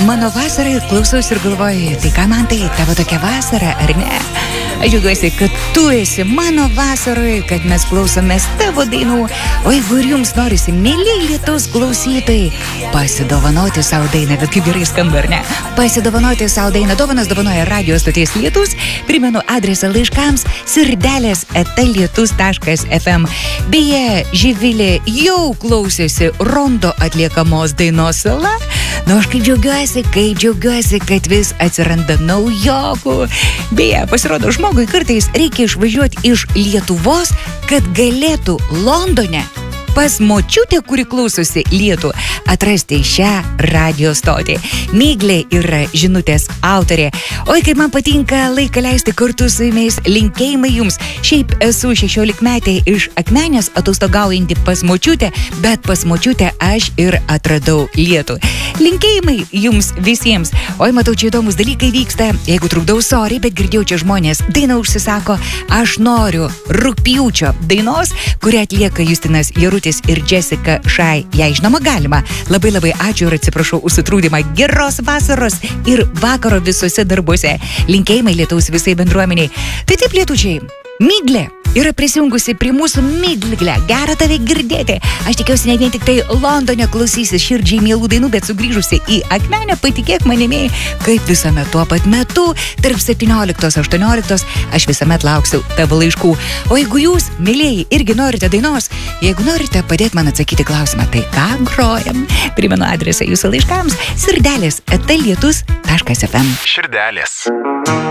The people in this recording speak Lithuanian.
mano vasara ir klausausi ir galvoju, tai ką man tai, tavo tokia vasara, ar ne? Aš džiaugiuosi, kad tu esi mano vasaroje, kad mes klausomės tavo dainų. O jeigu ir jums norisi, mėly Lietaus klausytojai, pasidovanoti savo dainą, bet kaip gerai skamba, ar ne? Pasidovanoti savo dainą, dovanas dovanoja radio stoties Lietus. Primenu adresą laiškams sirdelės@lietus.fm. Beje, Živilė jau klausėsi Rondo atliekamos dainos Sala. Nu, aš kaip džiaugiuosi, kad vis atsiranda naujokų. Beje, pasirodo, žmogui kartais reikia išvažiuoti iš Lietuvos, kad galėtų Londone pas močiutę, kuri klausosi Lietų, atrasti šią radio stotį. Miglė yra žinutės autorė. Oi, kaip man patinka laiką leisti kartu su jumis, linkėjimai jums. Šiaip esu 16-metė iš Akmenės atostogaujanti pas močiutę, bet pas močiutę aš ir atradau Lietų. Linkėjimai jums visiems. Oi, matau, čia įdomus dalykai vyksta. Jeigu trukdau, sorry, bet girdėjau čia žmonės. Daina užsisako, aš noriu rugpjūčio dainos, kurią atlieka Justinas Jarutis ir Jessica Shai. Jei žinoma galima. Labai ačiū ir atsiprašau užsitrūdimą. Geros vasaros ir vakaro visuose darbuose. Linkėjimai Lietaus visai bendruomeniai. Tai taip, lietučiai, Miglė yra prisijungusi prie mūsų. Miglė, gera tave girdėti. Aš tikiuosi ne vien tik tai Londone klausysis širdžiai mielų dainų, bet sugrįžusi į Akmenę, patikėk manimi, kaip visuomet tuo pat metu, tarp 17-18, aš visuomet lauksiu tavo laiškų. O jeigu jūs, mėlėjai, irgi norite dainos, jeigu norite padėti man atsakyti klausimą, tai ką grojam? Primenu adresą jūsų laiškams sirdelės@lietus.fm. Širdelės.